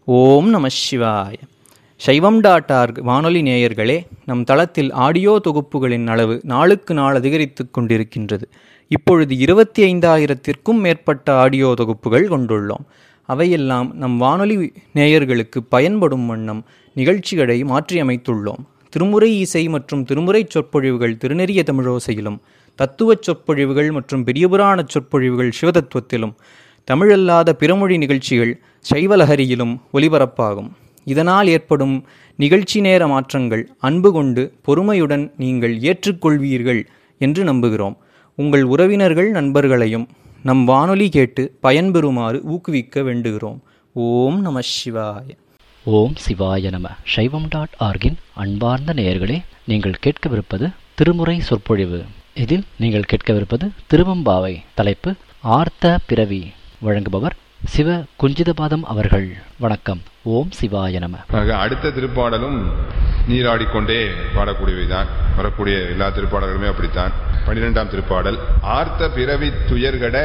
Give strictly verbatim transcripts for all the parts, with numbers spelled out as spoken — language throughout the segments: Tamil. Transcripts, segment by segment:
ஓம் நம சிவாய. சைவம் டாட் ஆர்க் வானொலி நேயர்களே, நம் தளத்தில் ஆடியோ தொகுப்புகளின் அளவு நாளுக்கு நாள் அதிகரித்து கொண்டிருக்கின்றது. இப்பொழுது இருபத்தி ஐந்தாயிரத்திற்கும் மேற்பட்ட ஆடியோ தொகுப்புகள் கொண்டுள்ளோம். அவையெல்லாம் நம் வானொலி நேயர்களுக்கு பயன்படும் வண்ணம் நிகழ்ச்சிகளை மாற்றியமைத்துள்ளோம். திருமுறை இசை மற்றும் திருமுறை சொற்பொழிவுகள் திருநெறிய தமிழோசையிலும், தத்துவச் சொற்பொழிவுகள் மற்றும் பெரியபுராண சொற்பொழிவுகள் சிவதத்துவத்திலும், தமிழல்லாத பிறமொழி நிகழ்ச்சிகள் சைவலஹரியிலும் ஒலிபரப்பாகும். இதனால் ஏற்படும் நிகழ்ச்சி நேர மாற்றங்கள் அன்பு கொண்டு பொறுமையுடன் நீங்கள் ஏற்றுக்கொள்வீர்கள் என்று நம்புகிறோம். உங்கள் உறவினர்கள் நண்பர்களையும் நம் வானொலி கேட்டு பயன்பெறுமாறு ஊக்குவிக்க வேண்டுகிறோம். ஓம் நம சிவாய. ஓம் சிவாய நம. சைவம் டாட் ஆர்கின் அன்பார்ந்த நேயர்களே, நீங்கள் கேட்கவிருப்பது திருமுறை சொற்பொழிவு. இதில் நீங்கள் கேட்கவிருப்பது திருவம்பாவை. தலைப்பு ஆர்த்த பிறவி. வழங்குபவர் சிவ குஞ்சிதபாதம் அவர்கள். வணக்கம். ஓம் சிவாய நம. அடுத்த திருப்பாடலும் நீராடிக்கொண்டே பாடக்கூடியவைதான். வரக்கூடிய எல்லா திருப்பாடல்களுமே அப்படித்தான். பன்னிரெண்டாம் திருப்பாடல். ஆர்த்த பிறவி துயர்கட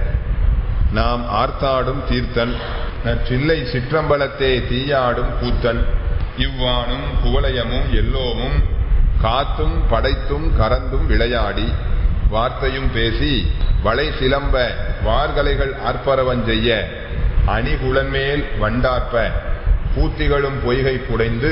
நாம் ஆர்த்தாடும் தீர்த்தன், நற்றில்லை சிற்றம்பலத்தே தீயாடும் கூத்தன், இவ்வானும் குவலயமும் எல்லோமும் காத்தும் படைத்தும் கறந்தும் விளையாடி வார்த்தையும் பேசி வளை சிலம்ப வார்கலைகள் ஆர்ப்பரவன் செய்ய அணிகுளன்மேல் வண்டார்ப்ப பூத்திகளும் பொய்கை புடைந்து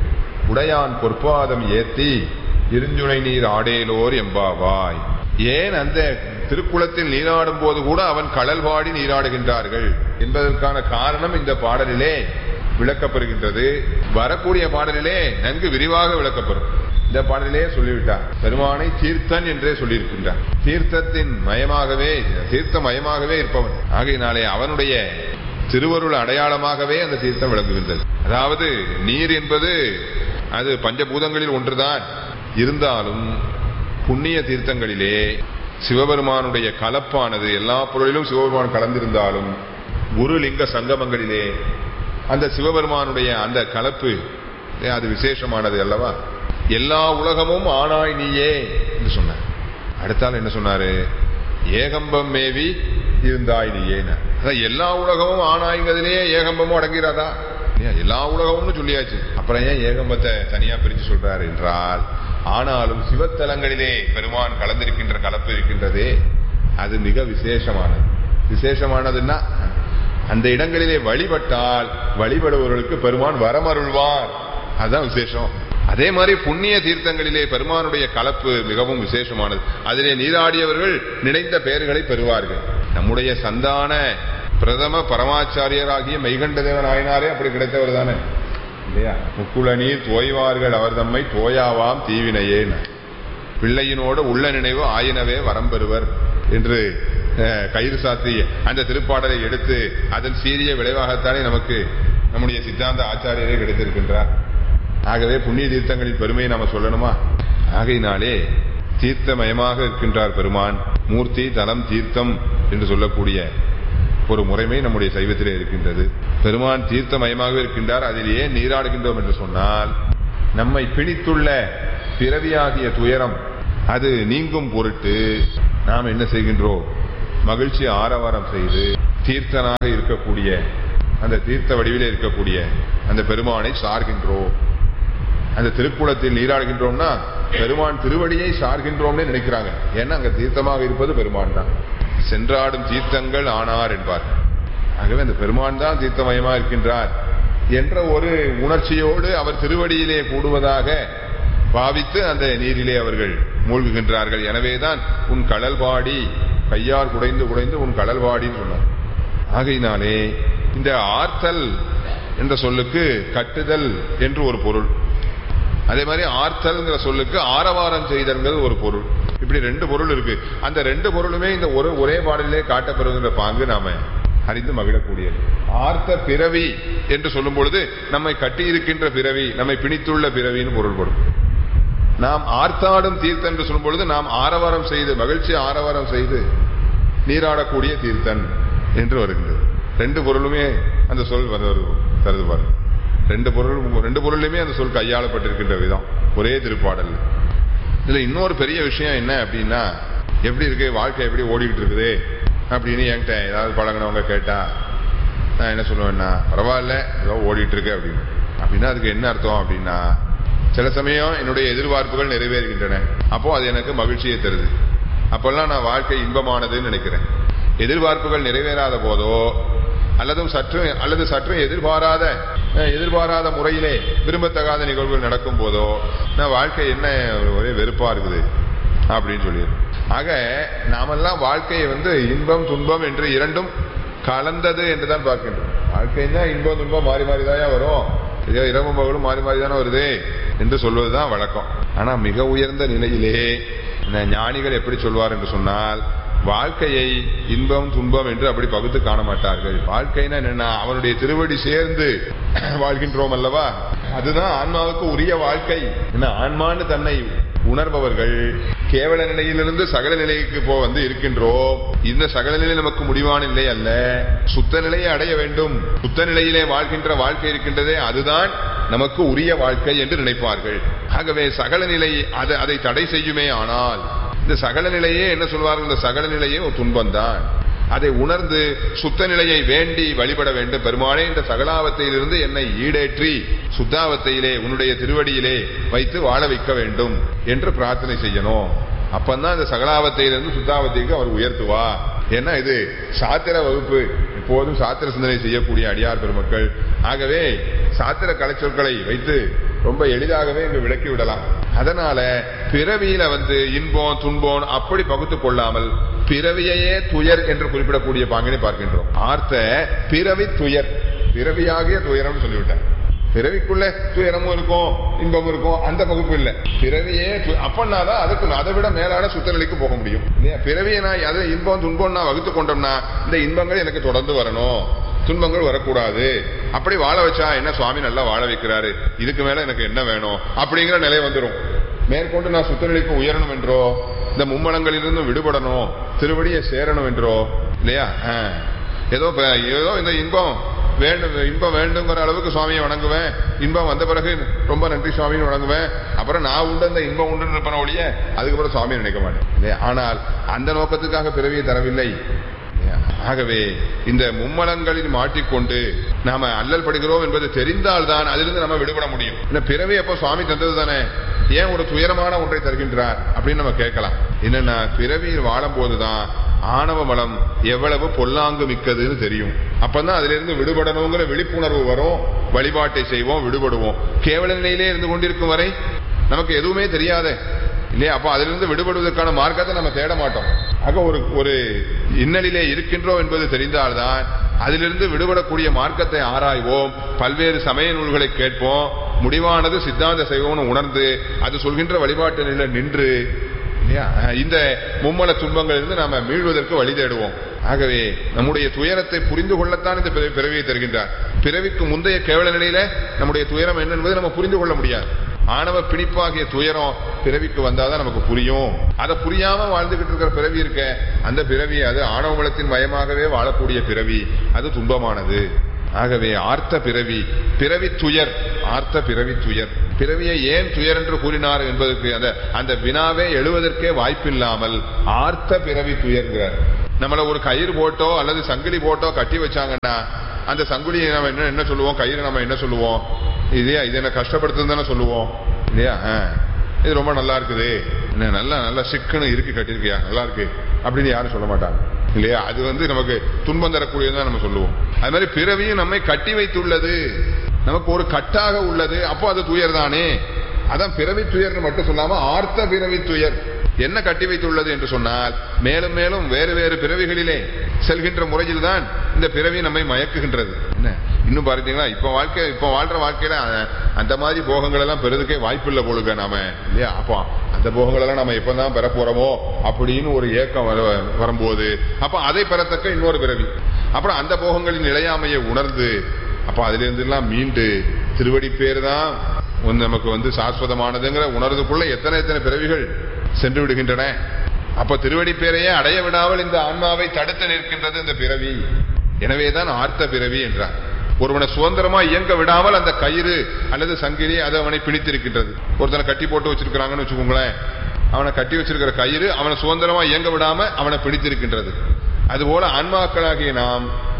உடையான் பொற்பாதம் ஏத்தி இருஞ்சுனை நீர் ஆடேலோர் எம்பாவாய். ஏன் அந்த திருக்குளத்தில் நீராடும் போது கூட அவன் கடல் பாடி நீராடுகின்றார்கள் என்பதற்கான காரணம் இந்த பாடலிலே விளக்கப்பெறுகின்றது. வரக்கூடிய பாடலிலே நன்கு விரிவாக விளக்கப்பெறும். இந்த பாடலிலே சொல்லிவிட்டார். பெருமானை தீர்த்தன் என்றே சொல்லியிருக்கின்றார். தீர்த்தத்தின் மயமாகவே, தீர்த்த மயமாகவே இருப்பவன். ஆகையினாலே அவனுடைய திருவருள் அடையாளமாகவே அந்த தீர்த்தம் விளங்குகின்றது. அதாவது நீர் என்பது அது பஞ்சபூதங்களில் ஒன்றுதான். இருந்தாலும் புண்ணிய தீர்த்தங்களிலே சிவபெருமானுடைய கலப்பானது எல்லா பொருளிலும் சிவபெருமான் கலந்திருந்தாலும் குரு லிங்க சங்கமங்களிலே அந்த சிவபெருமானுடைய அந்த கலப்பு அது விசேஷமானது அல்லவா. எல்லா உலகமும் ஆனாய் நீயே என்று சொன்னார். அடுத்தால் என்ன சொன்னாரு? ஏகம்பம் மேவி இருந்தாய் நீயே. எல்லா உலகமும் ஆனாய்ங்கிறதுலேயே ஏகம்பமும் அடங்கிறாதா? எல்லா உலகமும்னு சொல்லியாச்சு. அப்புறம் ஏன் ஏகம்பத்தை தனியா பிரிச்சு சொல்றாரு என்றால், ஆனாலும் சிவத்தலங்களிலே பெருமான் கலந்திருக்கின்ற கலப்பு இருக்கின்றதே அது மிக விசேஷமானது. விசேஷமானதுன்னா அந்த இடங்களிலே வழிபட்டால் வழிபடுபவர்களுக்கு பெருமான் வரமருள்வார். அதுதான் விசேஷம். அதே மாதிரி புண்ணிய தீர்த்தங்களிலே பெருமானுடைய கலப்பு மிகவும் விசேஷமானது. அதிலே நீராடியவர்கள் நினைந்த பெயர்களை பெறுவார்கள். நம்முடைய சந்தான பிரதம பரமாச்சாரியராகிய மெய்கண்டதேவ நாயனாரே அப்படி கிடைத்தவர் தானே இல்லையா? முக்குள நீர் தோய்வார்கள் அவர் தம்மை தோயாவாம் தீவினையே, பிள்ளையினோடு உள்ள நினைவு ஆயினவே வரம்பெறுவர் என்று கயிறு சாத்தி அந்த திருப்பாடலை எடுத்து அதன் சீரிய விளைவாகத்தானே நமக்கு நம்முடைய சித்தாந்த ஆச்சாரியரே கிடைத்திருக்கின்றார். ஆகவே புண்ணிய தீர்த்தங்களின் பெருமையை நாம சொல்லணுமா? ஆகையினாலே தீர்த்தமயமாக இருக்கின்றார் பெருமான். மூர்த்தி தலம் தீர்த்தம் என்று சொல்லக்கூடிய ஒரு முறைமை நம்முடைய சைவத்திலே இருக்கின்றது. பெருமான் தீர்த்தமயமாக இருக்கின்றார். அதில் ஏன் நீராடுகின்றோம் என்று சொன்னால், நம்மை பிணித்துள்ள பிறவியாகிய துயரம் அது நீங்கும் பொருட்டு நாம் என்ன செய்கின்றோம்? மகிழ்ச்சி ஆரவாரம் செய்து தீர்த்தனாக இருக்கக்கூடிய அந்த தீர்த்த வடிவிலே இருக்கக்கூடிய அந்த பெருமானை சார்கின்றோம். அந்த திருக்குளத்தில் நீராடுகின்றோம்னா பெருமான் திருவடியை சார்கின்றோம்னு நினைக்கிறாங்க. ஏன்னா அங்க தீர்த்தமாக இருப்பது பெருமான் தான். சென்றாடும் தீர்த்தங்கள் ஆனார் என்பார். ஆகவே அந்த பெருமான் தான் தீர்த்தமயமா இருக்கின்றார் என்ற ஒரு உணர்ச்சியோடு அவர் திருவடியிலே கூடுவதாக பாவித்து அந்த நீரிலே அவர்கள் மூழ்குகின்றார்கள். எனவேதான் உன் கடல் பாடி கையார் குடைந்து குடைந்து உன் கடல் பாடின்னு சொன்னார். ஆகையினாலே இந்த ஆர்த்தல் என்ற சொல்லுக்கு கட்டுதல் என்று ஒரு பொருள், அதே மாதிரி ஆர்த்தல்ங்கிற சொல்லுக்கு ஆரவாரம் செய்தல்கள் ஒரு பொருள். இப்படி ரெண்டு பொருள் இருக்கு. அந்த ரெண்டு பொருளுமே இந்த ஒரு ஒரே பாடலிலே காட்டப்படுகின்ற பாங்கு நாம அறிந்து மகிழக்கூடியது. ஆர்த்த பிறவி என்று சொல்லும் பொழுது நம்மை கட்டி இருக்கின்ற பிறவி, நம்மை பிணித்துள்ள பிறவின்னு பொருள்படும். நாம் ஆர்த்தாடும் தீர்த்தம் என்று சொல்லும் பொழுது நாம் ஆரவாரம் செய்து மகிழ்ச்சி ஆரவாரம் செய்து நீராடக்கூடிய தீர்த்தன் என்று வருகின்றது. ரெண்டு பொருளுமே அந்த சொல் தருது பாருங்க. ரெண்டு பொருள் ரெண்டு பொருளுமே அந்த சொல் கையாளப்பட்டிருக்கின்ற விதம் ஒரே திருப்பாடல். இதுல இன்னொரு பெரிய விஷயம் என்ன அப்படின்னா, எப்படி இருக்கு வாழ்க்கை, எப்படி ஓடிக்கிட்டு இருக்குது அப்படின்னு என்கிட்ட ஏதாவது பழகினவங்க கேட்டா நான் என்ன சொல்லுவேன்னா, பரவாயில்ல ஏதோ ஓடிட்டு இருக்க அப்படின்னு. அப்படின்னா அதுக்கு என்ன அர்த்தம் அப்படின்னா, சில சமயம் என்னுடைய எதிர்பார்ப்புகள் நிறைவேறுகின்றன, அப்போ அது எனக்கு மகிழ்ச்சியை தருது, அப்பெல்லாம் நான் வாழ்க்கை இன்பமானதுன்னு நினைக்கிறேன். எதிர்பார்ப்புகள் நிறைவேறாத போதோ அல்லது சற்று அல்லது சற்று எதிர்பாராத எதிர்பாராத முறையிலே விரும்பத்தகாத நிகழ்வுகள் நடக்கும் போதோ நான் வாழ்க்கை என்ன ஒரே வெறுப்பா இருக்குது அப்படின்னு சொல்லி. ஆக நாமெல்லாம் வாழ்க்கையை வந்து இன்பம் துன்பம் என்று இரண்டும் கலந்தது என்றுதான் பார்க்கின்றோம். வாழ்க்கைன்னா இன்பம் துன்பம் மாறி மாறிதான் வரும், இரவும் பகலும் மாறி மாறிதானே வருது என்று சொல்வதுதான் வழக்கம். ஆனா மிக உயர்ந்த நிலையிலே ஞானிகள் எப்படி சொல்வார் என்று சொன்னால், வாழ்க்கையை இன்பம் துன்பம் என்று அப்படி பகுத்து காண மாட்டார்கள். வாழ்க்கைன்னா என்னன்னா, அவனுடைய திருவடி சேர்ந்து வாழ்கின்றோம் அல்லவா, அதுதான் ஆன்மாவுக்கு உரிய வாழ்க்கை. என்ன ஆன்மான்னு தன்னை உணர்பவர்கள் கேவல நிலையிலிருந்து சகல நிலைக்கு போ வந்து இருக்கின்றோம். இந்த சகல நிலை நமக்கு முடிவான நிலை அல்ல, சுத்த நிலையை அடைய வேண்டும். சுத்த நிலையிலே வாழ்கின்ற வாழ்க்கை இருக்கின்றதே, அதுதான் நமக்கு உரிய வாழ்க்கை என்று நினைப்பார்கள். ஆகவே சகல நிலை அதை அதை தடை செய்யுமே. ஆனால் இந்த சகல நிலையே என்ன சொல்வார்கள், இந்த சகல நிலையே ஒரு துன்பம்தான். அதை உணர்ந்து சுத்த நிலையை வேண்டி வழிபட வேண்டும். பெருமானே, இந்த சகலாவத்தையிலிருந்து என்னை ஈடேற்றி சுத்தாவத்தையிலே உன்னுடைய திருவடியிலே வைத்து வாழ வைக்க வேண்டும் என்று பிரார்த்தனை செய்யணும். அப்பந்தான் இந்த சகலாவத்தையிலிருந்து சுத்தாவத்தைக்கு அவர் உயர்த்துவா. ஏன்னா இது சாத்திர வகுப்பு, எப்போதும் சாத்திர சிந்தனை செய்யக்கூடிய அடியார் பெருமக்கள். ஆகவே சாத்திர கலைச்சொற்களை வைத்து ரொம்ப எளிதாகவே இங்கு விளக்கி விடலாம். அதனால பிறவியில வந்து இன்பம் துன்பம் அப்படி பகுத்து கொள்ளாமல் பிறவியையே துயர் என்று குறிப்பிடக்கூடிய பாங்கினை பார்க்கின்றோம். ஆர்த்த பிறவி துயர், பிறவியாகிய துயரம் சொல்லிவிட்டார். பிறவிக்குள்ள துயரமும் இருக்கும் இன்பமும் இருக்கும், அந்த பகுப்பு இல்ல. பிறவியே அப்பனாதான் அதுக்கு அதை விட மேலான சுத்தநிலைக்கு போக முடியும் இல்லையா. பிறவியை நான் அதை இன்பம் துன்பம் நான் வகுத்து கொண்டோம்னா இந்த இன்பங்கள் எனக்கு தொடர்ந்து வரணும், துன்பங்கள் வரக்கூடாது. அப்படி வாழ வச்சா என்ன சுவாமி நல்லா வாழ வைக்கிறாரு, இதுக்கு மேல எனக்கு என்ன வேணும் அப்படிங்கிற நிலை வந்துடும். மேற்கொண்டு நான் சுத்தநிலைக்கு உயரணும் என்றோ, இந்த மும்மலங்களிலிருந்து விடுபடணும், திருவடியை சேரணும் என்றோ இல்லையா, ஏதோ ஏதோ இந்த இன்பம் வேண்டும் இன்பம் வேண்டுங்கிற அளவுக்கு சுவாமியை வணங்குவேன், இன்பம் வந்த பிறகு ரொம்ப நன்றி சுவாமின்னு வணங்குவேன், அப்புறம் நான் உண்டு அந்த இன்பம் உண்டு இருப்பன ஒழிய அதுக்கப்புறம் சுவாமியை நினைக்க மாட்டேன் இல்லையா. ஆனால் அந்த நோக்கத்துக்காக பிறவியை தரவில்லை. ஆகவே இந்த மும்மலங்களில் மாட்டிக்கொண்டு நாம அல்லல் படுகிறோம் என்பது தெரிந்தால்தான் அதிலிருந்து நம்ம விடுபட முடியும். இந்த பிறவி அப்போ சுவாமி தந்தது தானே, ஏன் ஒரு துயரமான ஒன்றை தருகின்றார் அப்படின்னு நம்ம கேட்கலாம். என்னன்னா, பிறவியில் வாழும் போதுதான் ஆணவ மலம் எவ்வளவு பொல்லாங்கு மிக்கதுன்னு தெரியும். அப்பதான் அதுல இருந்து விடுபடணுங்கிற விழிப்புணர்வு வரும், வழிபாட்டை செய்வோம், விடுபடுவோம். கேவல நிலையிலே இருந்து கொண்டிருக்கும் வரை நமக்கு எதுவுமே தெரியாத இல்லையா, அப்ப அதிலிருந்து விடுபடுவதற்கான மார்க்கத்தை நம்ம தேட மாட்டோம். ஆக ஒரு ஒரு இன்னலிலே இருக்கின்றோம் என்பது தெரிந்தால்தான் அதிலிருந்து விடுபடக்கூடிய மார்க்கத்தை ஆராய்வோம், பல்வேறு சமய நூல்களை கேட்போம், முடிவானது சித்தாந்த சைவம்னு உணர்ந்து அது சொல்கின்ற வழிபாட்டு நிலை நின்று இந்த மும்மல துன்பங்களிலிருந்து நாம மீள்வதற்கு வழி தேடுவோம். ஆகவே நம்முடைய துயரத்தை புரிந்து கொள்ளத்தான் இந்த பிறவியை தருகின்றார். பிறவிக்கு முந்தைய கேவல நிலையில நம்முடைய துயரம் என்ன என்பதை நம்ம புரிந்து கொள்ள முடியாது. ஆணவ பிணிப்பாகிய துயரம் பிறவிக்கு வந்தாதான் நமக்கு புரியும். அதை புரியாம வாழ்ந்துகிட்டு இருக்கிற பிறவி இருக்க, அந்த பிறவி அது ஆணவ மலத்தின் மயமாகவே வாழக்கூடிய பிறவி, அது துன்பமானது. ஆகவே ஆர்த்த பிறவி, பிறவி துயர், ஆர்த்த பிறவி துயர். பிறவியை ஏன் துயர் என்று கூறினார் என்பதற்கு அந்த அந்த வினாவே எழுவதற்கே வாய்ப்பில்லாமல் ஆர்த்த பிறவி துயர்கிறார். நம்மள ஒரு கயிறு போட்டோ அல்லது சங்கிலி போட்டோ கட்டி வச்சாங்கன்னா அந்த சங்குலியை நம்ம என்ன என்ன சொல்லுவோம், கயிறு நம்ம என்ன சொல்லுவோம், இல்லையா, இது என்ன கஷ்டப்படுத்துன்னு தானே சொல்லுவோம் இல்லையா. இது ரொம்ப நல்லா இருக்குது, என்ன நல்லா நல்லா சிக்குன்னு இருக்கு கட்டிருக்கியா, நல்லா இருக்கு அப்படின்னு யாரும் சொல்ல மாட்டாங்க இல்லையா. அது வந்து நமக்கு துன்பம் தரக்கூடியதான் நம்ம சொல்லுவோம். அது மாதிரி பிறவியும் நம்மை கட்டி வைத்துள்ளது, நமக்கு ஒரு கட்டாக உள்ளது, அப்போ அது துயர் தானே. அதான் பிறவி துயர்னு மட்டும் சொல்லாம ஆர்த்த பிறவி துயர். என்ன கட்டி வைத்துள்ளது என்று சொன்னால், மேலும் மேலும் வேறு வேறு பிறவிகளிலே செல்கின்ற முறையில் தான் இந்த பிறவி நம்மை மயக்குகின்றது. என்ன இன்னும் பார்த்தீங்களா, இப்ப வாழ்க்கை இப்ப வாழ்ற வாழ்க்கையில அந்த மாதிரி போகங்கள் எல்லாம் பெறதுக்கே வாய்ப்பில்லை போலுங்க நாம இல்லையா. அப்போ அந்த போகங்கள் எல்லாம் நம்ம எப்பதான் பெற போறோமோ அப்படின்னு ஒரு ஏக்கம் வரும்போது, அப்ப அதை பெறத்தக்க இன்னொரு பிறவி, அப்புறம் அந்த போகங்களின் நிலையாமையை உணர்ந்து அப்ப அதுல இருந்து எல்லாம் மீண்டு திருவடி பேர் தான் நமக்கு வந்து சாஸ்வதமானதுங்கிற உணர்வுக்குள்ள எத்தனை எத்தனை பிறவிகள் சென்று விடுகின்றன. அப்ப திருவடி பேரையே அடைய விடாமல் இந்த ஆன்மாவை தடுத்து நிற்கின்றது இந்த பிறவி. எனவேதான் ஆர்த்த பிறவி என்றார். ஒருவனை சுதந்திரமா இயங்க விடாமல் அந்த கயிறு அல்லது சங்கிலி அது அவனை பிடித்திருக்கின்றது. ஒருத்தனை கட்டி போட்டு வச்சிருக்கிறாங்கன்னு வச்சுக்கோங்களேன், அவனை கட்டி வச்சிருக்கிற கயிறு அவனை சுதந்திரமா இயங்க விடாம அவனை பிடித்திருக்கின்றது. அதுபோல ஆன்மாக்களாகிய நாம்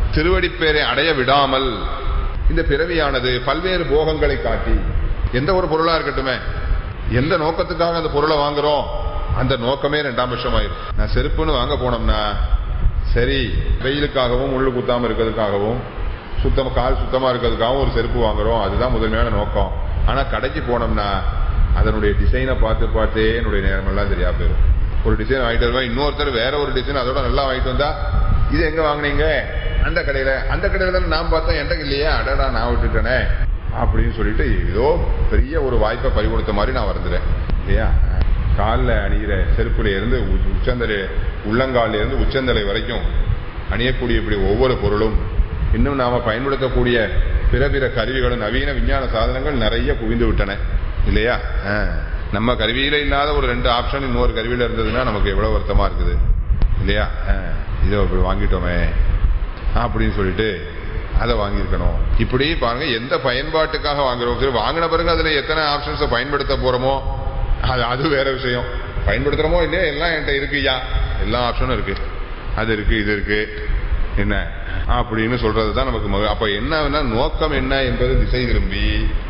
திருவடிப்பேரை அடைய விடாமல் இந்த பிறவியானது பல்வேறு போகங்களை காட்டி, எந்த ஒரு பொருளா இருக்கட்டுமே, எந்த நோக்கத்துக்காக அந்த பொருளை வாங்குறோம் அந்த நோக்கமே ரெண்டாம் பட்சம் ஆயிரும். நான் செருப்புன்னு வாங்க போனோம்னா சரி, வெயிலுக்காகவும் முள்ளு குத்தாம இருக்கிறதுக்காகவும் சுத்தமா கால் சுத்தமா இருக்கிறதுக்காகவும் ஒரு செருப்பு வாங்குறோம், அதுதான் முதன்மையான நோக்கம். ஆனா கடைக்கு போனோம்னா அதனுடைய டிசைனை பார்த்து பார்த்தே என்னுடைய நேரம் எல்லாம் சரியா போயிடும். ஒரு டிசைன் வாங்கிட்டு வருவா, இன்னொருத்தர் வேற ஒரு டிசைன் அதோட நல்லா வாங்கிட்டு வந்தா, இது எங்க வாங்கினீங்க? அந்த கடையில. அந்த கடையில தானே நான் பார்த்தேன், என்கிட்ட இல்லையா, அடடா நான் விட்டுட்டேனே அப்படின்னு சொல்லிட்டு ஏதோ பெரிய ஒரு வாய்ப்பை பறிகொடுத்த மாதிரி நான் வருந்துறேன் இல்லையா. காலில் அணிகிற செருப்புல இருந்து உச்சந்தலை, உள்ளங்காலில இருந்து உச்சந்தலை வரைக்கும் அணியக்கூடிய இப்படி ஒவ்வொரு பொருளும், இன்னும் நாம பயன்படுத்தக்கூடிய பிற பிற கருவிகளும் நவீன விஞ்ஞான சாதனங்கள் நிறைய குவிந்து விட்டன இல்லையா. நம்ம கருவியில இல்லாத ஒரு ரெண்டு ஆப்ஷன் இன்னொரு கருவியில இருந்ததுன்னா நமக்கு எவ்வளவு வருத்தமா இருக்குது இல்லையா. இதோ இப்படி வாங்கிட்டோமே அப்படின்னு சொல்லிட்டு அதை வாங்கியிருக்கணும். இப்படி பாருங்க, எந்த பயன்பாட்டுக்காக வாங்குறோம், சரி வாங்கின பிறகு அதுல எத்தனை ஆப்ஷன்ஸை பயன்படுத்த போறோமோ அது அது வேற விஷயம். பயன்படுத்துறோமோ இல்லையா, எல்லாம் என்கிட்ட இருக்குயா, எல்லா ஆப்ஷனும் இருக்கு, அது இருக்கு இது இருக்கு என்ன அப்படின்னு சொல்றதுதான் நமக்கு. அப்ப என்ன நோக்கம் என்ன என்பது திசை திரும்பி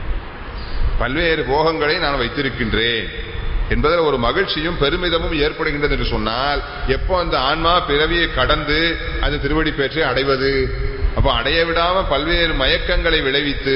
பல்வேறு போகங்களை நான் வைத்திருக்கின்றேன் என்பதில் ஒரு மகிழ்ச்சியும் பெருமிதமும் ஏற்படுகின்றது என்று சொன்னால், எப்போ அந்த ஆன்மா பிறவியை கடந்து அந்த திருவடி பேற்றை அடைவது, அப்ப அடைய விடாம பல்வேறு மயக்கங்களை விளைவித்து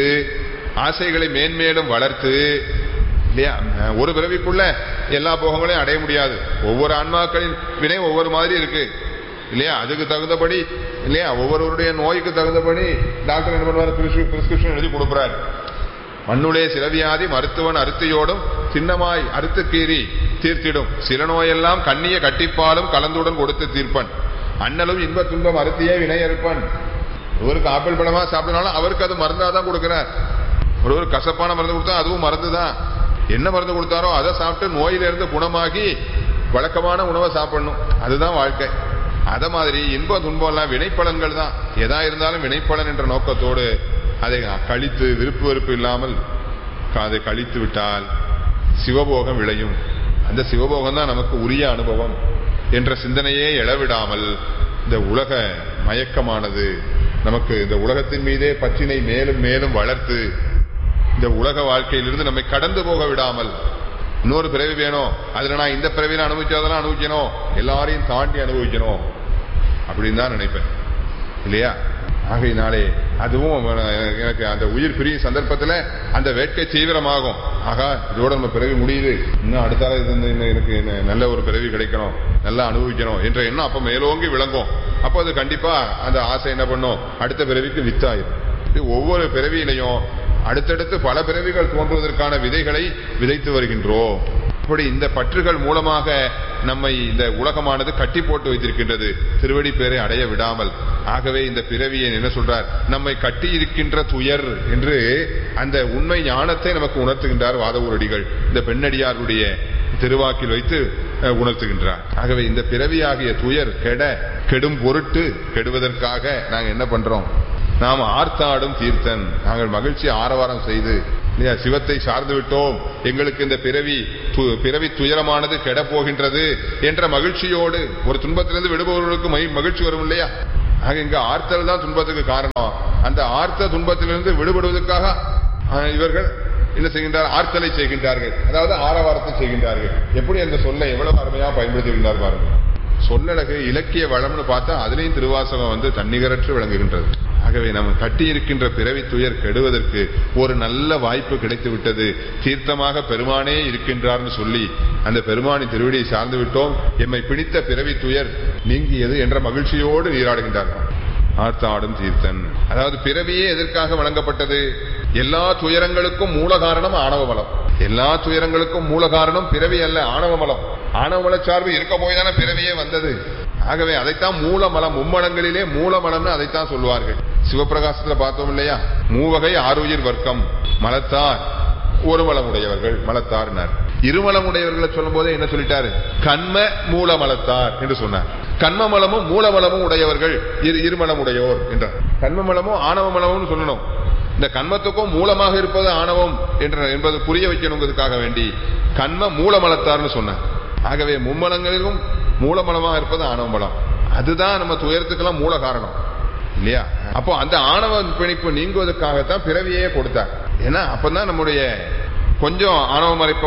ஆசைகளை மேன்மேலும் வளர்த்து இல்லையா. ஒரு பிறவிக்குள்ள எல்லா போகங்களையும் அடைய முடியாது. ஒவ்வொரு ஆன்மாக்களின் வினை ஒவ்வொரு மாதிரி இருக்கு இல்லையா. அதுக்கு தகுந்தபடி இல்லையா, ஒவ்வொருவருடைய நோய்க்கு தகுந்தபடி டாக்டர் என்ன பண்ணுவார், பிரிஸ்கிரிப்ஷன் எழுதி கொடுக்கிறார். மண்ணுளே சிலவியாதி மருத்துவன் அறுத்தியோடும் சின்னமாய் அறுத்து கீறி தீர்த்திடும், சில நோயெல்லாம் கண்ணிய கட்டிப்பாலும் கலந்துடன் கொடுத்து தீர்ப்பன், அண்ணலும் இன்ப துன்பம் அறுத்தியே வினையறுப்பன். ஒருவருக்கு ஆப்பிள் பழமா சாப்பிடனாலும் அவருக்கு அது மருந்தாதான் கொடுக்கிறார். ஒருவர் கசப்பான மருந்து கொடுத்தா அதுவும் மருந்துதான். என்ன மருந்து கொடுத்தாரோ அதை சாப்பிட்டு நோயிலிருந்து குணமாகி வழக்கமான உணவை சாப்பிடணும், அதுதான் வாழ்க்கை. அத மாதிரி இன்ப துன்பம் எல்லாம் வினைப்பலன்கள் தான். எதா இருந்தாலும் வினைப்பலன் என்ற நோக்கத்தோடு அதை கழித்து விருப்பு வெறுப்பு இல்லாமல் அதை கழித்து விட்டால் சிவபோகம் விளையும். அந்த சிவபோகம் தான் நமக்கு உரிய அனுபவம் என்ற சிந்தனையே எழவிடாமல் இந்த உலக மயக்கமானது நமக்கு இந்த உலகத்தின் மீதே பற்றினை மேலும் மேலும் வளர்த்து இந்த உலக வாழ்க்கையிலிருந்து நம்மை கடந்து போக விடாமல், இன்னொரு பிறவி வேணும், அதுல நான் இந்த பிறவியில அனுபவிச்சதெல்லாம் அனுபவிக்கணும், எல்லாரையும் தாண்டி அனுபவிக்கணும் அப்படின்னு தான் நினைப்பேன் இல்லையா. ஆகையினாலே அதுவும் எனக்கு அந்த உயிர் பிரியும் சந்தர்ப்பத்தில் அந்த வேட்கை தீவிரமாகும். ஆகா, இதோட நம்ம பிறவி முடியுது, இன்னும் அடுத்தால இது எனக்கு நல்ல ஒரு பிறவி கிடைக்கணும், நல்லா அனுபவிக்கணும் என்ற எண்ணம் அப்ப மேலோங்கி விளங்கும். அப்போ அது கண்டிப்பா அந்த ஆசை என்ன பண்ணும், அடுத்த பிறவிக்கு வித்தாயிரும். ஒவ்வொரு பிறவியிலையும் அடுத்தடுத்து பல பிறவிகள் தோன்றுவதற்கான விதைகளை விதைத்து வருகின்றோம். அப்படி இந்த பற்றுகள் மூலமாக நம்மை இந்த உலகமானது கட்டி போட்டு வைத்திருக்கின்றது, திருவடி பேரை அடைய விடாமல். ஆகவே இந்த பிறவியை என்ன சொல்றார், நம்மை கட்டி இருக்கின்ற துயர் என்று அந்த உண்மை ஞானத்தை நமக்கு உணர்த்துகின்றார் வாதவூரடிகள் இந்த பெண்ணடியாருடைய திருவாக்கில் வைத்து உணர்த்துகின்றார். ஆகவே இந்த பிறவியாகிய துயர் கெட கெடும் பொருட்டு கெடுவதற்காக நாங்க என்ன பண்றோம், நாம் ஆர்த்தாடும் தீர்த்தன், நாங்கள் மகிழ்ச்சி ஆரவாரம் செய்து இல்லையா சிவத்தை சார்ந்து விட்டோம், எங்களுக்கு இந்த பிறவி பிறவி துயரமானது கெட போகின்றது என்ற மகிழ்ச்சியோடு, ஒரு துன்பத்திலிருந்து விடுபவர்களுக்கு மகிழ்ச்சி வரும் இல்லையா. ஆக இங்க ஆர்த்தல் தான் துன்பத்துக்கு காரணம். அந்த ஆர்த்த துன்பத்திலிருந்து விடுபடுவதற்காக இவர்கள் என்ன செய்கின்றார், ஆர்த்தலை செய்கின்றார்கள், அதாவது ஆரவாரத்தை செய்கின்றார்கள். எப்படி அந்த சொல்லை எவ்வளவு அருமையா பயன்படுத்துகின்றார் பாருங்க. சொல்லழகு இலக்கிய வளம்னு பார்த்தா அதுலயும் திருவாசகம் வந்து தன்னிகரற்று விளங்குகின்றது. ஆகவே நம்ம கட்டி இருக்கின்ற பிறவி துயர் கெடுவதற்கு ஒரு நல்ல வாய்ப்பு கிடைத்து விட்டது, தீர்த்தமாக பெருமானே இருக்கின்றார்னு சொல்லி அந்த பெருமானி திருவடியை சார்ந்து விட்டோம், எம்மை பிடித்த பிறவி துயர் நீங்கியது என்ற மகிழ்ச்சியோடு நீராடுகின்றார்கள். ஆர்த்தாடும் தீர்த்தன், அதாவது பிறவியே எதற்காக வழங்கப்பட்டது, எல்லா துயரங்களுக்கும் மூல காரணம் ஆணவ மலம். எல்லா துயரங்களுக்கும் மூல காரணம் பிறவி அல்ல, ஆணவ மலம். ஆணவ மல சார்பு இருக்க போய்தானே பிறவியே வந்தது. ஆகவே அதைத்தான் மூலமலம், மும்மலங்களிலே மூலமலம்னு அதைத்தான் சொல்லுவார்கள். சிவபிரகாசத்துல பார்த்தோம் இல்லையா, மூவகை ஆறுயிர் வர்க்கம், மலத்தார் ஒரு மலம் உடையவர்கள் மலத்தார்னார். இருமலம் உடையவர்களை சொல்லும் போதே என்ன சொல்லிட்டாரு, கண்ம மூலமலத்தார் என்று சொன்னார். கண்ம மலமும் மூலமலமும் உடையவர்கள் இரு இருமலம் உடையோர் என்றார். கண்ம மலமும் ஆணவ மலமும் சொல்லணும். இந்த கண்மத்துக்கும் மூலமாக இருப்பது ஆணவம் என்ற என்பது புரிய வைக்கணுங்கிறதுக்காக வேண்டி கண்ம மூலமலத்தார்னு சொன்னார். ஆகவே மும்மலங்களிலும் மூலமலமாக இருப்பது ஆணவ மலம், அதுதான் நம்ம துயரத்துக்கெல்லாம் மூல காரணம். இல்லையா? அப்போ அந்த ஆணவ பிணைப்பு நீங்குவதற்காகத்தான் பிறவியே கொடுத்தார். ஏன்னா அப்பதான் நம்முடைய கொஞ்சம் ஆணவ மறைப்பை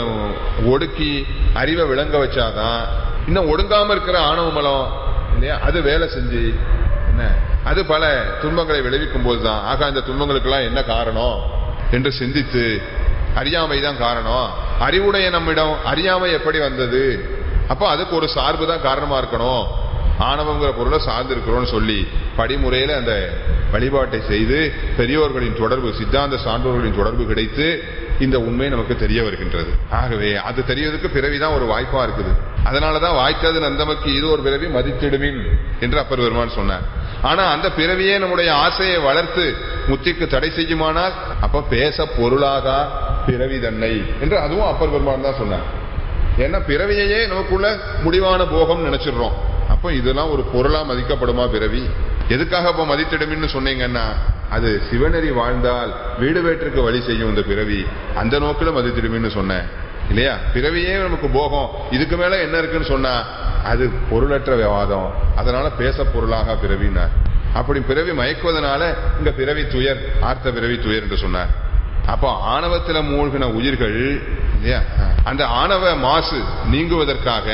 ஒடுக்கி அறிவை விளங்க வச்சாதான் இன்னும் ஒடுங்காம இருக்கிற ஆணவ மலம் இல்லையா அது வேலை செஞ்சு என்ன அது பல துன்பங்களை விளைவிக்கும் போதுதான் ஆக அந்த துன்பங்களுக்கெல்லாம் என்ன காரணம் என்று சிந்தித்து அறியாமை தான் காரணம், அறிவுடைய நம்மிடம் அறியாமை எப்படி வந்தது, அப்போ அதுக்கு ஒரு சார்பு தான் காரணமா இருக்கணும், ஆணவங்கிற பொருளை சார்ந்து இருக்கிறோம்னு சொல்லி படிமுறையில அந்த வழிபாட்டை செய்து பெரியோர்களின் தொடர்பு சித்தாந்த சான்றோர்களின் தொடர்பு கிடைத்து இந்த உண்மை நமக்கு தெரிய வருகின்றது. ஆகவே அது தெரியறதுக்கு பிறவிதான் ஒரு வாய்ப்பா இருக்குது. அதனாலதான் வாய்த்தது நந்தமக்கு இது ஒரு பிறவி மதித்திடுமின் என்று அப்பர் பெருமான் சொன்னார். ஆனா அந்த பிறவியே நம்முடைய ஆசையை வளர்த்து முத்திக்கு தடை செய்யுமானால் அப்ப பேச பொருளாக பிறவி தன்னை என்று அதுவும் அப்பர் பெருமான் தான் சொன்னார். ஏன்னா பிறவியையே நமக்குள்ள முடிவான போகம் நினைச்சிடுறோம். அப்ப இதெல்லாம் ஒரு பொருளா மதிக்கப்படுமா பிறவி? எதுக்காக அப்ப மதித்திடுமின்னு சொன்னீங்கன்னா அது சிவநெறி வாழ்ந்தால் வீடு வேற்றுக்கு வழி செய்யும் இந்த பிறவி, அந்த நோக்கில மதித்திடுமின்னு சொன்னேன் இல்லையா? பிறவியே நமக்கு போகம், இதுக்கு மேல என்ன இருக்குன்னு சொன்னா அது பொருளற்ற விவாதம், அதனால பேச பொருளாக பிறவினார். அப்படி பிறவி மயக்குவதனால இந்த பிறவி துயர் ஆர்த்த பிறவி துயர் என்று சொன்னார். அப்போ ஆணவத்தில மூழ்கின உயிர்கள் இல்லையா அந்த ஆணவ மாசு நீங்குவதற்காக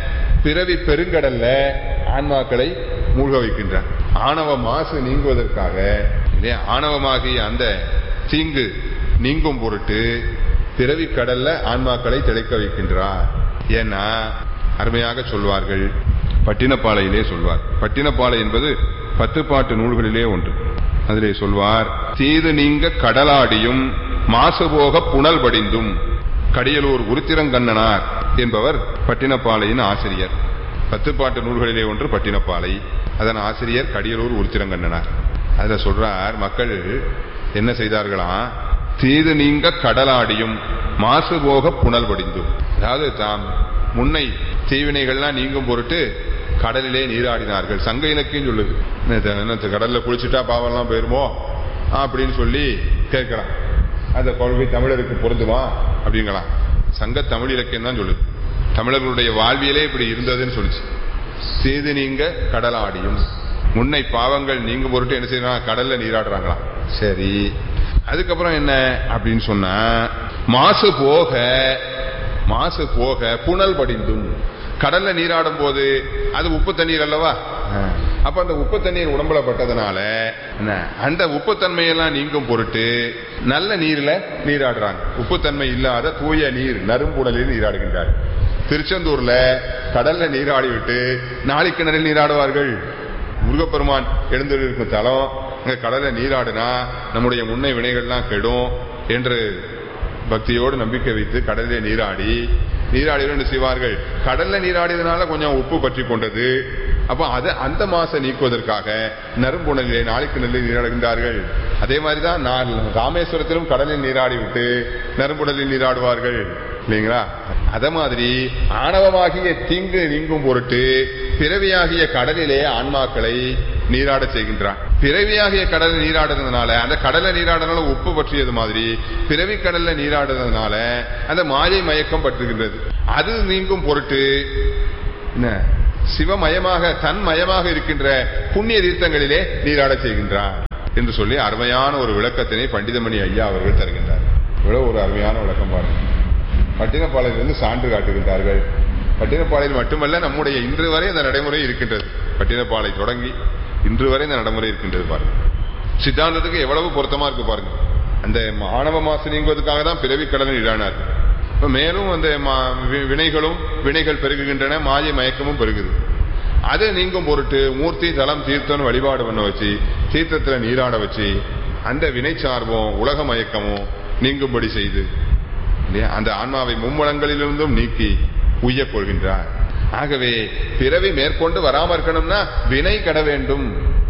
பிறவி பெருங்கடல்ல ஆன்மாக்களை மூழ்க வைக்கின்றார். ஆணவ மாசு நீங்குவதற்காக இல்லையா ஆணவமாகிய அந்த தீங்கு நீங்கும் பொருட்டு பிறவி கடல்ல ஆன்மாக்களை திளைக்க வைக்கின்றார். ஏன்னா அருமையாக சொல்வார்கள், பட்டினப்பாளையிலே சொல்வார். பட்டினப்பாளை என்பது பத்து பாட்டு நூல்களிலே ஒன்று. அதிலே சொல்வார், தீது நீங்க கடலாடியும் மாசுபோக புனல் படிந்தும். கடியலூர் உருத்திரங்கண்ணனார் என்பவர் பட்டினப்பாளையின் ஆசிரியர். பத்து பாட்டு நூல்களிலே ஒன்று பட்டினப்பாளை, அதன் ஆசிரியர் கடியலூர் உருத்திரங்கண்ணனார். அதுல சொல்றார், மக்கள் என்ன செய்தார்களாம், தீது நீங்க கடலாடியும் மாசுபோக புனல் படிந்தும். அதாவது தாம் முன்னை தீவினைகள்லாம் நீங்கும் பொருட்டு கடலிலே நீராடினார்கள். சங்க இலக்கியம் சொல்லுது, கடல்ல குளிச்சுட்டா பாவெல்லாம் போயிருமோ அப்படின்னு சொல்லி கேட்கலாம். அந்த கொள்கை தமிழருக்கு பொருந்துமா அப்படிங்களாம். சங்க தமிழ் இலக்கியம் தான் சொல்லுது. தமிழர்களுடைய வாழ்வியலே இப்படி இருந்ததுன்னு சொல்லிச்சு. தீது நீங்க கடலாடியும், முன்னை பாவங்கள் நீங்கும் பொருட்டு என்ன செய்யறாங்க, கடல்ல நீராடுறாங்களாம். சரி, அதுக்கப்புறம் என்ன அப்படின்னு சொன்னா, மாசு போக மாசு போக புனல் படிந்தும். கடல்ல நீராடும் போது அது உப்பு தண்ணீர் அல்லவா, அப்ப அந்த உப்பு தண்ணீர் உடம்புல பட்டதுனால அந்த உப்புத்தன்மையெல்லாம் நீங்கும் பொருட்டு நல்ல நீர்ல நீராடுறாங்க. உப்புத்தன்மை இல்லாத தூய நீர் நறும்புடலில் நீராடுகின்றார். திருச்செந்தூர்ல கடல்ல நீராடி விட்டு நாளை கிணறில் நீராடுவார்கள். முருகப்பெருமான் எழுந்திருக்கும் தலம் அங்க கடல்ல நீராடுனா நம்முடைய முன்னை வினைகள்லாம் கெடும் என்று பக்தியோடு நம்பிக்கை வைத்து கடலிலே நீராடி நீராடி என்ன செய்வார்கள், கடல்ல நீராடியதுனால கொஞ்சம் உப்பு பற்றி கொண்டது. அப்ப அதை அந்த மாசை நீக்குவதற்காக நறும்புணலிலே நாளைக்கு நெல்லில் நீராடுகின்றார்கள். அதே மாதிரிதான் நான் ராமேஸ்வரத்திலும் கடலில் நீராடி விட்டு நறும்புணலில் நீராடுவார்கள் இல்லைங்களா? அத மாதிரி ஆணவமாகிய தீங்கு நீங்கும் பொருட்டு பிறவியாகிய கடலிலே ஆன்மாக்களை நீராட செய்கின்றான். பிறவியாகிய கடலில் நீராடுறதுனால அந்த கடலை நீராடுறதுனால உப்பு பற்றியது மாதிரி பிறவி கடல்ல நீராடுறதுனால அந்த மாயை மயக்கம் பற்றுகின்றது. அது நீங்கும் பொருட்டு என்ன சிவமயமாக தன் மயமாக இருக்கின்ற புண்ணிய தீர்த்தங்களிலே நீராட செய்கின்றான் என்று சொல்லி அருமையான ஒரு விளக்கத்தினை பண்டிதமணி ஐயா அவர்கள் தருகின்றார். இவ்வளவு ஒரு அருமையான விளக்கம் பாருங்கள். பட்டினப்பாளையிலிருந்து சான்று காட்டுகின்றார்கள். பட்டினப்பாளையில் மட்டுமல்ல, நம்முடைய இன்று வரை அந்த நடைமுறை இருக்கின்றது. பட்டினப்பாளை தொடங்கி இன்று வரை இந்த நடைமுறை இருக்கின்றது பாருங்க. சித்தாந்தத்துக்கு எவ்வளவு பொருத்தமா இருக்கு பாருங்க. அந்த ஆணவ மாசு நீங்குவதற்காக தான் பிறவி கடலில் நீராடினார். மேலும் அந்த வினைகளும் வினைகள் பெருகுகின்றன, மாயை மயக்கமும் பெருகுது. அது நீங்கும் பொருட்டு மூர்த்தி தலம் தீர்த்தம் வழிபாடு பண்ண வச்சு தீர்த்தத்துல நீராட வச்சு அந்த வினை சார்பும் உலக மயக்கமும் நீங்கும்படி செய்து அந்த ஆன்மாவை மும்மலங்களிலிருந்தும் நீக்கி உய்ய கொள்கின்றார். ஆகவே பிறவி மேற்கொண்டு வராம இருக்கணும்னா வினை கட வேண்டும்.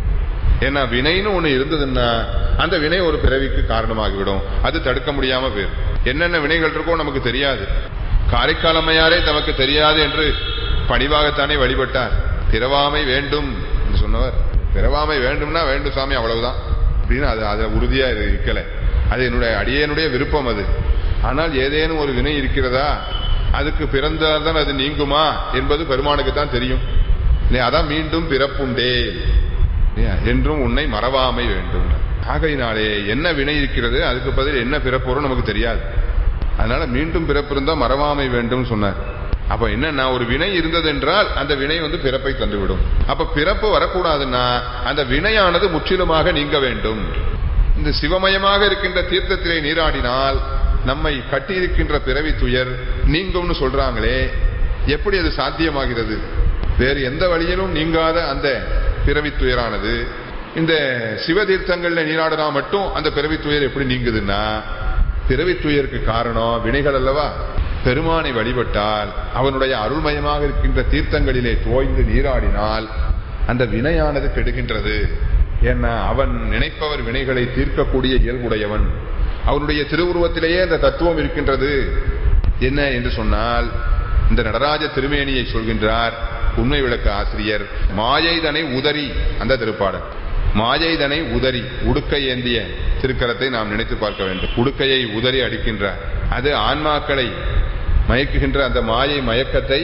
ஏன்னா வினைன்னு ஒண்ணு இருந்ததுன்னா அந்த வினை ஒரு பிறவிக்கு காரணமாகிவிடும். அது தடுக்க முடியாம போயிடும். என்னென்ன வினைகள் இருக்கோ நமக்கு தெரியாது. காரைக்காலம்மையாரே தமக்கு தெரியாது என்று பணிவாகத்தானே வழிபட்டார். பிறவாமை வேண்டும் என்று சொன்னவர். பிறவாமை வேண்டும்னா வேண்டும் சாமி, அவ்வளவுதான் அப்படின்னு அது அதை உறுதியா இருக்கல. அது என்னுடைய அடியனுடைய விருப்பம் அது. ஆனால் ஏதேனும் ஒரு வினை இருக்கிறதா, அதுக்கு பிறந்தால்தான் அது நீங்குமா என்பது பெருமானுக்கு தான் தெரியும். அதான் மீண்டும் பிறப்புண்டே என்றும் உன்னை மறவாமை வேண்டும். ஆகையினாலே என்ன வினை இருக்கிறது, அதுக்கு பதில் என்ன பிறப்போரும் நமக்கு தெரியாது. அதனால மீண்டும் பிறப்பு இருந்தா மறவாமை வேண்டும் சொன்னார். அப்ப என்னன்னா, ஒரு வினை இருந்தது என்றால் அந்த வினை வந்து பிறப்பை தந்துவிடும். அப்ப பிறப்பு வரக்கூடாதுன்னா அந்த வினையானது முற்றிலுமாக நீங்க வேண்டும். இந்த சிவமயமாக இருக்கின்ற தீர்த்தத்திலே நீராடினால் நம்மை கட்டியிருக்கின்ற பிறவி துயர் நீங்கும்னு சொல்றாங்களே, எப்படி அது சாத்தியமாகிறது? வேறு எந்த வழியிலும் நீங்காத அந்த பிறவி துயரானது இந்த சிவதீர்த்தங்கள்ல நீராடினா மட்டும் அந்த பிறவி துயர் எப்படி நீங்குதுன்னா, பிறவி துயருக்கு காரணம் வினைகள் அல்லவா. பெருமானை வழிபட்டால் அவனுடைய அருள்மயமாக இருக்கின்ற தீர்த்தங்களிலே தோய்ந்து நீராடினால் அந்த வினையானது கெடுகின்றது. ஏன்னா அவன் நினைப்பவர் வினைகளை தீர்க்கக்கூடிய இயல்புடையவன். அவனுடைய திருவுருவத்திலேயே அந்த தத்துவம் இருக்கின்றது. என்ன என்று சொன்னால், இந்த நடராஜ திருமேனியை சொல்கின்றார் உண்மை விளக்க ஆசிரியர். மாயைதனை உதறி, அந்த திருப்பாடல் மாயைதனை உதறி, உடுக்கை ஏந்திய திருக்கரத்தை நாம் நினைத்து பார்க்க வேண்டும். உடுக்கையை உதறி அடிக்கின்றார். அது ஆன்மாக்களை மயக்குகின்ற அந்த மாயை மயக்கத்தை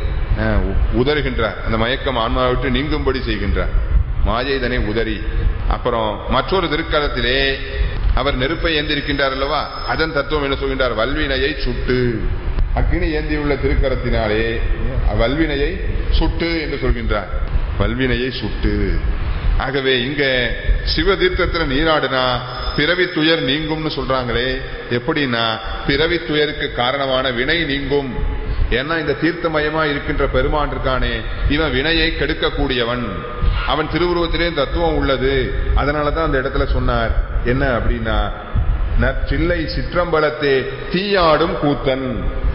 உதறுகின்றார். அந்த மயக்கம் ஆன்மாவை விட்டு நீங்கும்படி செய்கின்றார். மாயைதனை உதறி. அப்புறம் மற்றொரு திருக்கரத்திலே அவர் நெருப்பை ஏந்திருக்கின்றார் அல்லவா, அதன் தத்துவம் என்ன சொல்கின்றார்? வல்வினையை சுட்டு. அக்னி ஏந்தியுள்ள திருக்கரத்தினாலே வல்வினையை சுட்டு என்று சொல்கின்றார். வல்வினையை சுட்டு. ஆகவே இங்க சிவதீர்த்தத்தில் நீராடினா பிறவி துயர் நீங்கும்னு சொல்றாங்களே, எப்படின்னா பிறவி துயருக்கு காரணமான வினை நீங்கும். ஏன்னா இந்த தீர்த்தமயமா இருக்கின்ற பெருமான் இருக்கானே, இவன் வினையை கெடுக்கக்கூடியவன். அவன் திருவுருவத்திலே தத்துவம் உள்ளது. அதனாலதான் அந்த இடத்துல சொன்னார் என்ன அப்படின்னா, நற்சில்லை சிற்றம்பலத்தே தீயாடும் கூத்தன்.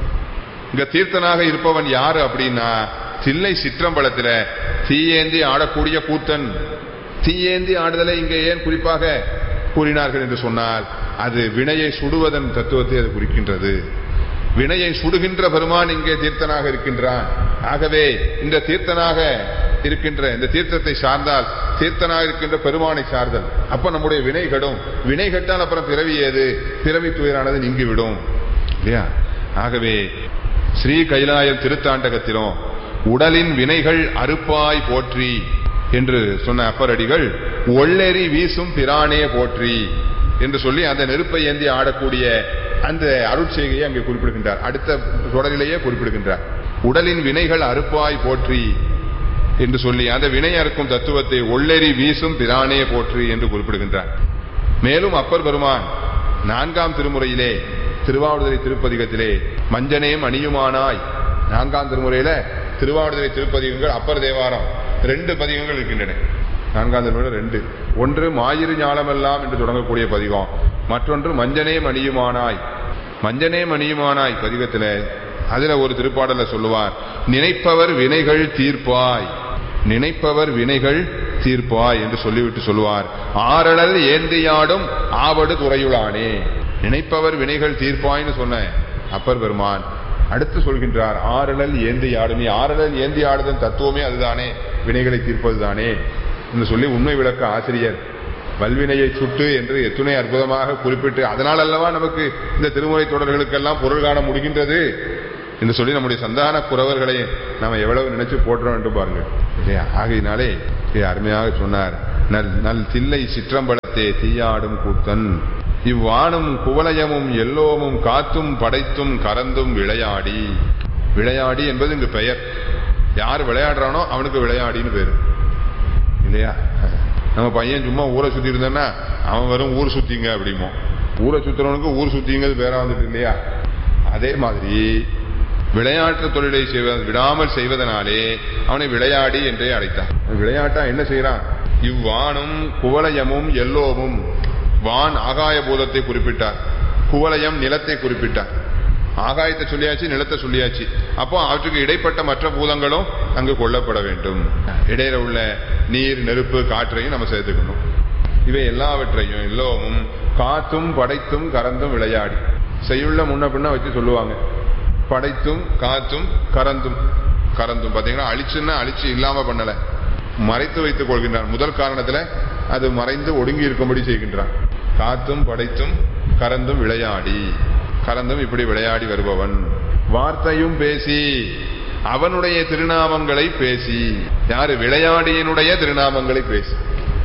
இங்க தீர்த்தனாக இருப்பவன் யாரு அப்படின்னா, தில்லை சிற்றம்பலத்தில தீயேந்தி ஆடக்கூடிய கூத்தன். தீயேந்தி ஆடுதலை இங்க ஏன் குறிப்பாக கூறினார்கள் என்று சொன்னால், அது வினையை சுடுவதன் தத்துவத்தை அது குறிக்கின்றது. வினையை சுடுகின்ற பெருமான் இங்கே தீர்த்தனாக இருக்கின்றான். ஆகவே இந்த தீர்த்தனாக இருக்கின்ற இந்த தீர்த்தத்தை சார்ந்தால் தீர்த்தனாக இருக்கின்ற பெருமானை சார்தல். அப்ப நம்முடைய வினை கெடும். வினை கெட்டால் அப்புறம் பிறவி ஏது? பிறவி துயரானது நீங்கிவிடும் இல்லையா? ஆகவே ஸ்ரீ கைலாயம் திருத்தாண்டகத்திலும் உடலின் வினைகள் அறுப்பாய் போற்றி என்று சொன்ன அப்பரடிகள் ஒள்ளெறி வீசும் பிரானே போற்றி என்று சொல்லி அந்த நெருப்பை ஏந்தி ஆடக்கூடிய அந்த அருட்செய்கையை அங்கே குறிப்பிடுகின்றார். அடுத்த தொடரிலேயே குறிப்பிடுகின்றார். உடலின் வினைகள் அறுப்பாய் போற்றி என்று சொல்லி அந்த வினை அறுக்கும் தத்துவத்தை ஒள்ளெறி வீசும் பிரானே போற்றி என்று குறிப்பிடுகின்றார். மேலும் அப்பர் பெருமான் நான்காம் திருமுறையிலே திருவாவடுதுறை திருப்பதிகத்திலே மஞ்சனே மணியுமானாய், நான்காம் திருமுறையில திருவாவடுதுறை திருப்பதிகங்கள் அப்பர் தேவாரம் ரெண்டு பதிகங்கள் இருக்கின்றன. நான்காம் திருமுறை ரெண்டு. ஒன்று மாயிரு ஞாலமெல்லாம் என்று தொடங்கக்கூடிய பதிகம், மற்றொன்று மஞ்சனே மணியுமானாய். மஞ்சனே மணியுமானாய் பதிகத்துல அதுல ஒரு திருப்பாடல சொல்லுவார், நினைப்பவர் வினைகள் தீர்ப்பாய், நினைப்பவர் வினைகள் தீர்ப்பாய் என்று சொல்லிவிட்டு சொல்லுவார், ஆரழல் ஏந்தியாடும் ஆவடு துறையுளானே. நினைப்பவர் வினைகள் தீர்ப்பாய்னு சொன்ன அப்பர் பெருமான் அடுத்து சொல்கின்றார், ஆரழல் ஏந்தி ஆடும். ஆரழல் ஏந்தி ஆடுதன் தத்துவமே அதுதானே, வினைகளை தீர்ப்பதுதானே என்று சொல்லி உண்மை விளக்க ஆசிரியர் வல்வினையை சுட்டு என்று எத்துணை அற்புதமாக குறிப்பிட்டு, அதனால் அல்லவா நமக்கு இந்த திருமுறை தொடர்களுக்கெல்லாம் பொருள் காண முடிகின்றது என்று சொல்லி நம்முடைய சந்தான குறவர்களை நாம் எவ்வளவு நினைச்சு போட்டுறோம் என்று பாருங்கள் இல்லையா? ஆகையினாலே அருமையாக சொன்னார், நல் நல் தில்லை சிற்றம்பலத்தே தீயாடும் கூத்தன், இவ்வானும் குவலயமும் எல்லோமும் காத்தும் படைத்தும் கறந்தும் விளையாடி. விளையாடி என்பது இங்கு பெயர். யார் விளையாடுறானோ அவனுக்கு விளையாடின்னு பேரு இல்லையா? நம்ம பையன் சும்மா ஊரை சுத்தி இருந்தான்னா அவன் வெறும் ஊர் சுத்திங்க அப்படிமோ, ஊரை சுத்துறவனுக்கு ஊர் சுத்திங்கிறது பேரா வந்துட்டு இல்லையா? அதே மாதிரி விளையாட்டு தொழிலை செய்வ விடாமல் செய்வதனாலே அவனை விளையாடி என்றே அழைத்தான். விளையாட்டா என்ன செய்யறான்? இவ்வானும் குவலயமும் எல்லோமும். வான் ஆகாய பூதத்தை குறிப்பிட்டார், குவலயம் நிலத்தை குறிப்பிட்டார். ஆகாயத்தை சொல்லியாச்சு, நிலத்தை சொல்லியாச்சு. அப்போ அவற்றுக்கு இடைப்பட்ட மற்ற பூதங்களும் அங்கு கொள்ளப்பட வேண்டும். இடையில உள்ள நீர், நெருப்பு, காற்றையும் நம்ம சேர்த்துக்கணும். இவை எல்லாவற்றையும் எல்லோரும் காத்தும் படைத்தும் கறந்தும் விளையாடி. செய்யுள்ள முன்ன பின்ன வச்சு சொல்லுவாங்க. படைத்தும் காத்தும் கறந்தும். கறந்தும் பாத்தீங்கன்னா அழிச்சுன்னா அழிச்சு இல்லாம பண்ணல, மறைத்து வைத்துக் கொள்கின்றான். முதல் காரணத்துல அது மறைந்து ஒடுங்கி இருக்கும்படி செய்கின்றான். காத்தும் படைத்தும் கறந்தும் விளையாடி. கறந்தும் இப்படி விளையாடி வருபவன். வார்த்தையும் பேசி, அவனுடைய திருநாமங்களை பேசி. யாரு? விளையாடியினுடைய திருநாமங்களை பேசி.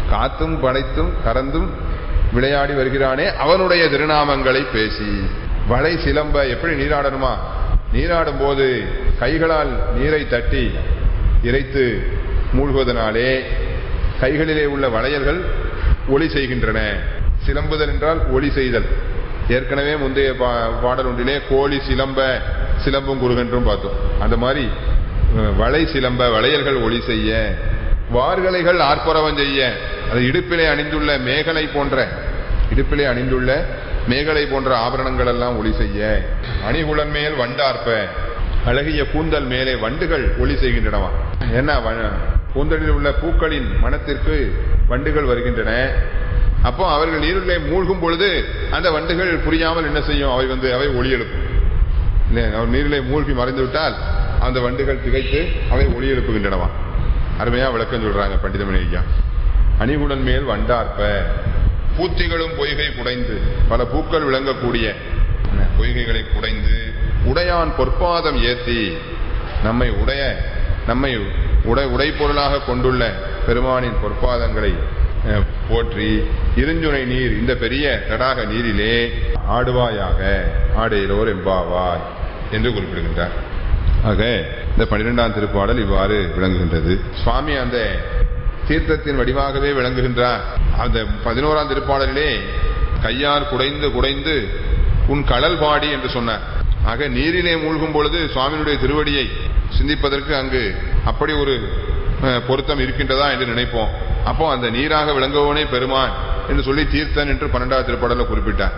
காத்தும் படைத்தும் கறந்தும் விளையாடி வருகிறானே அவனுடைய திருநாமங்களை பேசி. வளை சிலம்ப எப்படி நீராடணுமா? நீராடும் போது கைகளால் நீரை தட்டி இறைத்து மூழ்குவதனாலே கைகளிலே உள்ள வளையல்கள் ஒளி செய்கின்றன. சிலம்புதல் என்றால் ஒளி செய்தல். ஏற்கனவே முந்தைய பாடல் ஒன்றிலே கோழி சிலம்ப சிலம்பும் குறுகென்றும் பார்த்தோம். அந்த மாதிரி வளை சிலம்ப வளையல்கள் ஒளி செய்ய, வார்கலைகள் ஆர்ப்பரவம் செய்ய, அது இடுப்பிலே அணிந்துள்ள மேகலை போன்ற இடுப்பிலே அணிந்துள்ள மேகலை போன்ற ஆபரணங்கள் எல்லாம் ஒளி செய்ய, அணிகுளன் மேல் வண்டார்ப்ப, அழகிய கூந்தல் மேலே வண்டுகள் ஒளி செய்கின்றனவா. என்ன கூந்தலில் உள்ள பூக்களின் மனத்திற்கு வண்டுகள் வருகின்றன. அப்போ அவர்கள் நீரிலே மூழ்கும் பொழுது அந்த வண்டுகள் புரியாமல் என்ன செய்யும்? அவை வந்து அவை ஒளி எழுப்பும். அவர் நீரிலே மூழ்கி மறைந்து விட்டால் அந்த வண்டுகள் திகைத்து அவை ஒளி எழுப்புகின்றனவா. அருமையா விளக்கம் சொல்றாங்க பண்டிதமணி ஐயா. அணிகுடன் மேல் வண்டார்ப்ப, பூத்திகளும் பொய்கை குடைந்து, பல பூக்கள் விளங்கக்கூடிய பொய்கைகளை குடைந்து, உடையான் பொற்பாதம் ஏத்தி, நம்மை உடைய நம்மை உடை உடை பொருளாக கொண்டுள்ள பெருமானின் பொற்பாதங்களை போற்றி, இருஞ்சுனை நீர் இந்த பெரிய தடாக நீரிலே ஆடுவாயாக, ஆடையிலோர் எம்பாவாய் என்று குறிப்பிடுகின்றார். ஆக இந்த பன்னிரெண்டாம் திருப்பாடல் இவ்வாறு விளங்குகின்றது. சுவாமி அந்த தீர்த்தத்தின் வடிவாகவே விளங்குகின்றார். அந்த பதினோராம் திருப்பாடலிலே கையார் குடைந்து குடைந்து உன் கடல் பாடி என்று சொன்னார். ஆக நீரிலே மூழ்கும் பொழுது சுவாமியினுடைய திருவடியை சிந்திப்பதற்கு அங்கு அப்படி ஒரு பொருத்தம் இருக்கின்றதா என்று நினைப்போம். அப்போ அந்த நீராக விளங்குவனே பெருமான் என்று சொல்லி தீர்த்தன் என்று பன்னெண்டாவது திருப்பாடலில் குறிப்பிட்டார்.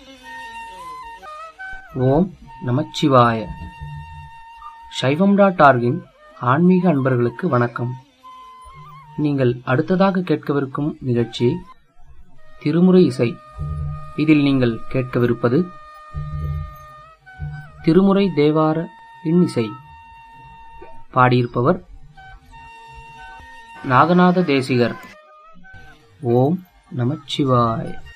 ஓம் நமச்சிவாய. சைவம் டாட் ஆர்கின் ஆன்மீக அன்பர்களுக்கு வணக்கம். நீங்கள் அடுத்ததாக கேட்கவிருக்கும் நிகழ்ச்சி திருமுறை இசை. இதில் நீங்கள் கேட்கவிருப்பது திருமுறை தேவார இன்னிசை. பாடியிருப்பவர் நாகநாத தேசிகர். ஓம் நமச்சிவாய.